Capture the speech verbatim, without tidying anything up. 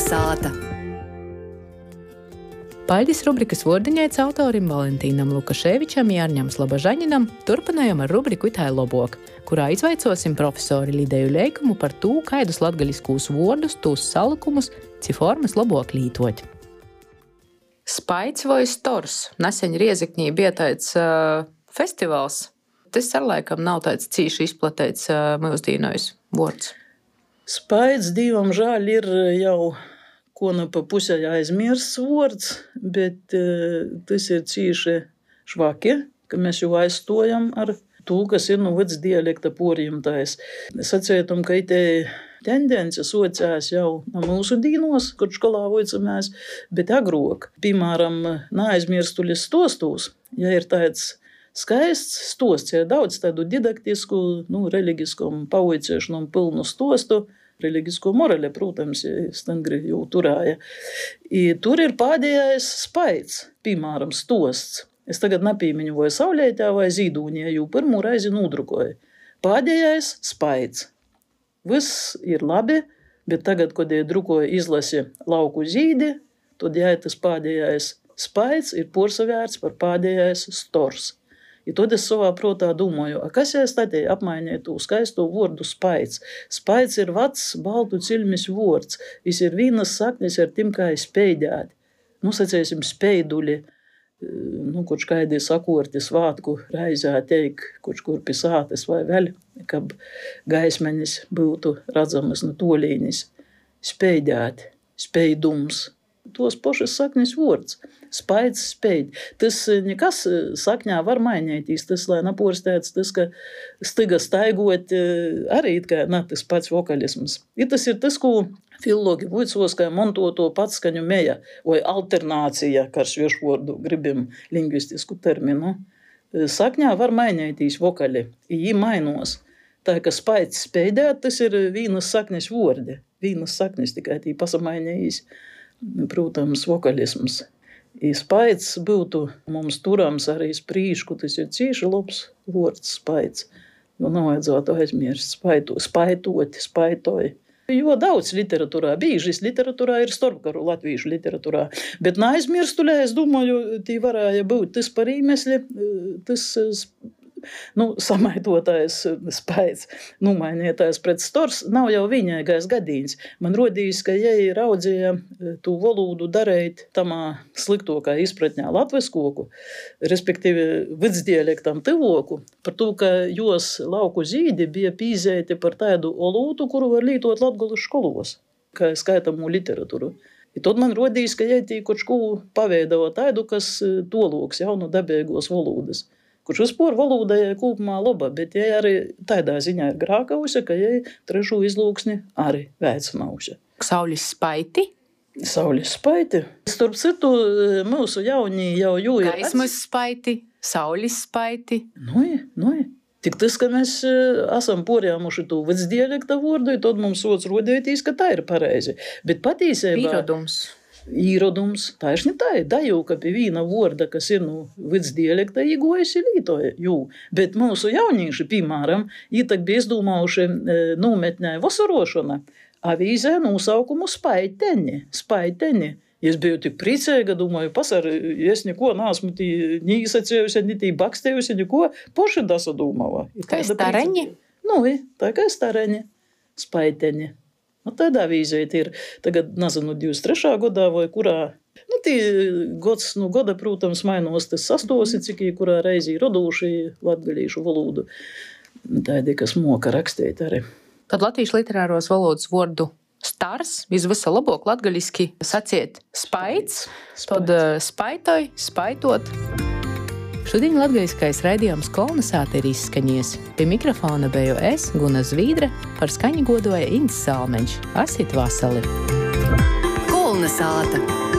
sāta. Paļģis rubrikas Vordiņaic autorim Valentīnam Lukaševičam, Jārņam Slobožaņinam turpinājam ar rubriku Itai lobok, kurā izvaicosim profesori Lideju Leikumu par tū, kaidus latgaliskūs vordus, tūs salikumus, ci formas lobok lītot. Spaids vai stors? Nesen Riezikņī bija tāds uh, festivāls. Tas ar laikam nav tāds cīši izplatīts uh, mūsdīnojs vords. Spaids, dīvam žāļ, ir jau ko nu pa pusē aizmirsts vords, bet uh, tas ir cīši švaki, ka mēs jau aizstojam ar tū, kas ir nu vids dialekta porjimtais. Sacētum, ka itē tendence sociās jau no mūsu dīnos, kur školā voicamēs, bet agrok. Piemēram, neaizmirstulis stostūs, ja ir tāds skaists stosts, ja ir daudz tādu didaktisku, nu, religiskom pavoicēšanom pilnu stostu, religisko morale, protams, stangri jau turāja. I tur ir pādējais spaids, piemēram, stosts. Es tagad napīmiņu vai saulētā vai zīdūņā, jau pirmo reizi nūdrukoju. Pādējais spaids. Viss ir labi, bet tagad, kad ja drukoju izlasi lauku zīdi, tad jā, tas pādējais spaids ir porsavērts par pādējais stors. I tad es savā protā domāju, a kas es tādēļ apmainīju tū skaisto vordu spaids? Spaids ir vacs baltu cilmis vords. Vis ir vīnas saknis ar tim, kā speidēt. Nu, sacēsim, speiduli, nu, kurš kaidi sakorti svātku reizē teik, kurš kur pi sātes vai vēl, kab gaismenis būtu redzamas no tolīnis. Speidēt, speidums. Tos pošas saknis vords. Spaids, speid. Tas nekas sakņā var mainītīs, tas, lai naporstēts, tas, ka stiga staigot, arī it kā ne tas pats vokalisms. I tas ir tas, ko filologi vuicos, ka montoto patskaņu meja, vai alternācija, kā svešvordu gribim lingvistisku terminu. Sakņā var mainītīs vokali, i jī mainos. Tā, ka spaids, speidēt, tas ir vīnas saknis vordi. Vīnas saknis tikai tī pasamainījīs, protams, vokalisms. I spaids būtu mums turams arī sprīšku, tas ir cīši labs vords spaids, jo nav vajadzētu aizmirst spaitu, spaitoti, spaitoji. Jo daudz literatūrā, bīžis literatūrā ir starpkaru latvīšu literatūrā, bet neaizmirstulē, es domāju, tī varēja būt tas par īmesli, tas nu, samaitotājs spaids, numainītājs pret stors, nav jau viņaigais gadījums. Man rodījis, ka jei raudzēja tū volūdu darēt tamā sliktokā izpratņā latviskoku, respektīvi vidsdialektam tyvoku, par to, ka jos lauku zīdi bija pīzēti par tādu olūtu, kuru var lītot latgolas školos, kā skaitamū literatūru. I tad man rodījis, ka jei tī kočku paveidava tādu, kas tolūks jaunu dabēgos volūdas. Kurš vispār volūdai kūpumā loba, bet jai arī tādā ziņā ir grākausi, ka jai trešo izlūksni arī veicināusi. Saulis spaiti? Saulis spaiti. Starp citu, mūsu jaunī jau jū ir... Gaismas spaiti, saulis spaiti. Nui, nui. Tik tas, ka mēs esam porjāmuši tū vidsdialekta vordu, tad mums sots rodētīs, ka tā ir pareizi. Bet patīsībā... Īrodums. Īrodums, tā ir ne tā, daju, ka pie vīna vorda, kas ir nu vidsdialekta, īgojas ir lītoja, jū. Bet mūsu jaunīši, piemēram, ītak bija izdomājuši nometnē vasarošana, avīzē nosaukumu spaiteni, spaiteni. Es biju tik priecēga, domāju, pasar, es neko neesmu tī nīsacējusi, ni tī bakstējusi, neko, poši dasadūmava. Kā stareņi? Nu, tā kā stareņi, spaiteni. Nu, tādā avīzē ir tagad, nezinu, divdesmit trešā gadā vai kurā, nu, tī gods, nu, goda, protams, mainos tas sastosi, cik kurā reizī rodūši latgalīšu volūdu. Tādi, kas moka rakstīt arī. Tad latviešu literāros valodas vordu stars, visvisa labok latgaliski saciet spaids, tad spaitoj, spaitot. Šodien latgaliskais raidījums Kolna sāta ir izskaņies. Pie mikrofona beju es, Guna Zvīdre, par skaņu godoja Ints Salmeņš. Asit vasali! Kolna sāta!